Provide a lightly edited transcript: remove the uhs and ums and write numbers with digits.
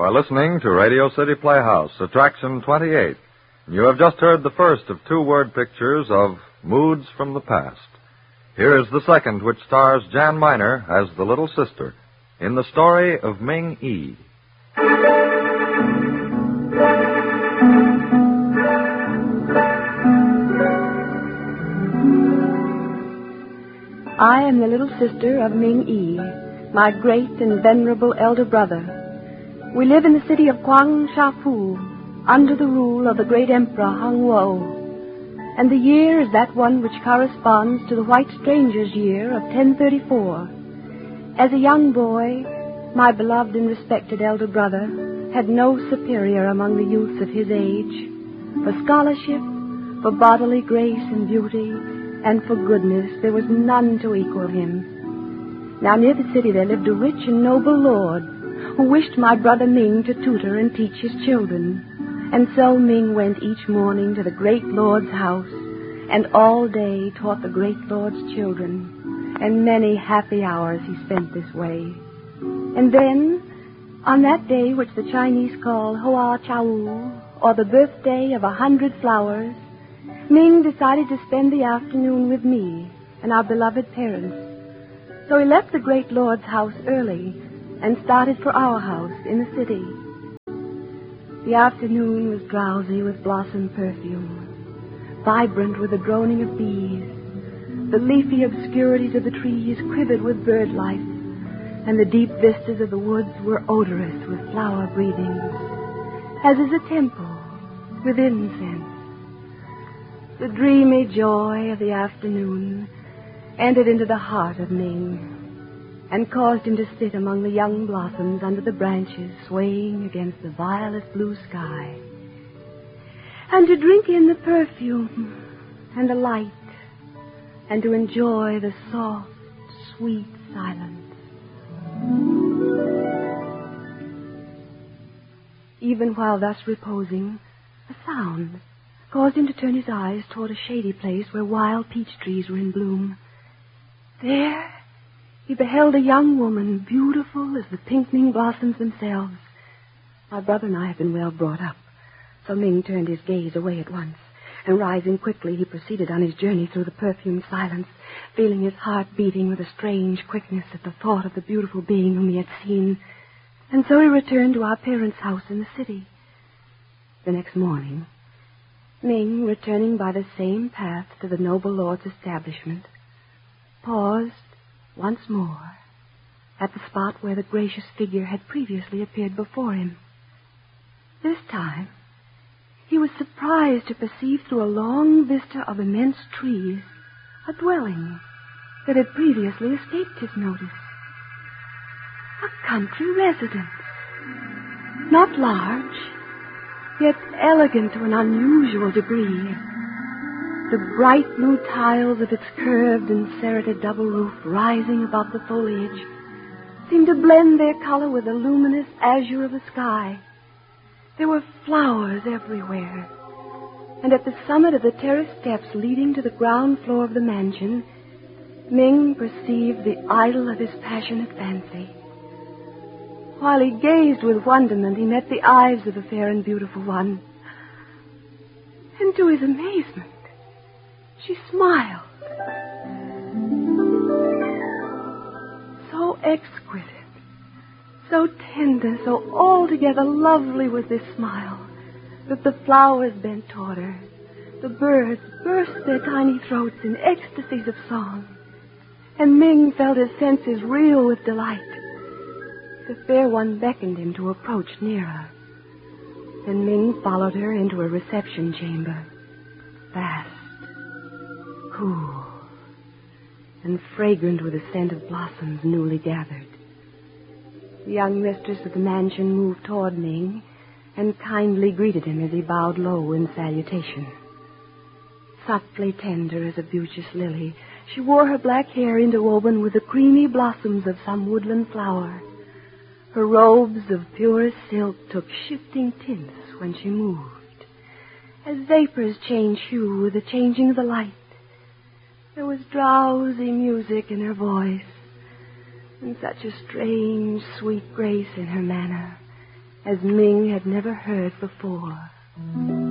are listening to Radio City Playhouse, Attraction 28. You have just heard the first of two word pictures of Moods from the Past. Here is the second, which stars Jan Miner as the little sister, in the story of Ming Yi. I am the little sister of Ming Yi, my great and venerable elder brother. We live in the city of Kwang Sha-Fu, under the rule of the great emperor Hung Wo. And the year is that one which corresponds to the white stranger's year of 1034. As a young boy, my beloved and respected elder brother had no superior among the youths of his age. For scholarship, for bodily grace and beauty, and for goodness, there was none to equal him. Now near the city there lived a rich and noble lord who wished my brother Ming to tutor and teach his children. And so Ming went each morning to the great lord's house and all day taught the great lord's children. And many happy hours he spent this way. And then, on that day which the Chinese call Hoa Chau, or the birthday of 100 flowers, Ming decided to spend the afternoon with me and our beloved parents. So he left the great lord's house early and started for our house in the city. The afternoon was drowsy with blossom perfume, vibrant with the droning of bees. The leafy obscurities of the trees quivered with bird life, and the deep vistas of the woods were odorous with flower breathings, as is a temple with incense. The dreamy joy of the afternoon entered into the heart of Ming and caused him to sit among the young blossoms under the branches swaying against the violet blue sky, and to drink in the perfume and the light, and to enjoy the soft, sweet silence. Even while thus reposing, a sound caused him to turn his eyes toward a shady place where wild peach trees were in bloom. There he beheld a young woman, beautiful as the pinkening blossoms themselves. My brother and I have been well brought up, so Ming turned his gaze away at once, and rising quickly, he proceeded on his journey through the perfumed silence, feeling his heart beating with a strange quickness at the thought of the beautiful being whom he had seen. And so he returned to our parents' house in the city. The next morning, Ming, returning by the same path to the noble lord's establishment, paused once more at the spot where the gracious figure had previously appeared before him. This time, he was surprised to perceive through a long vista of immense trees a dwelling that had previously escaped his notice. A country residence. Not large, yet elegant to an unusual degree. The bright blue tiles of its curved and serrated double roof rising above the foliage seemed to blend their color with the luminous azure of the sky. There were flowers everywhere, and at the summit of the terrace steps leading to the ground floor of the mansion, Ming perceived the idol of his passionate fancy. While he gazed with wonderment, he met the eyes of the fair and beautiful one. And to his amazement, she smiled. So exquisite, so tender, so altogether lovely was this smile, that the flowers bent toward her. The birds burst their tiny throats in ecstasies of song, and Ming felt his senses reel with delight. The fair one beckoned him to approach nearer. Then Ming followed her into a reception chamber, vast, cool, and fragrant with the scent of blossoms newly gathered. The young mistress of the mansion moved toward Ming and kindly greeted him as he bowed low in salutation. Softly tender as a beauteous lily, she wore her black hair interwoven with the creamy blossoms of some woodland flower. Her robes of purest silk took shifting tints when she moved, as vapors change hue with the changing of the light. There was drowsy music in her voice, and such a strange, sweet grace in her manner, as Ming had never heard before.